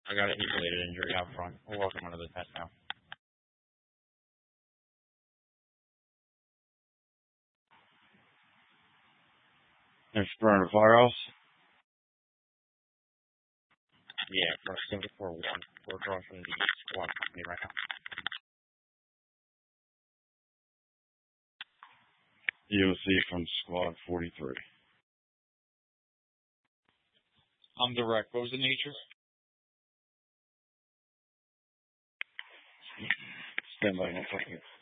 I got a heat-related injury out front. We'll welcome under the tent now. There's Burner Firehouse. Yeah, for Singapore 1. We're across from the squad company right now. EOC from Squad 43. I'm direct. What was the nature? Stand by 1 second.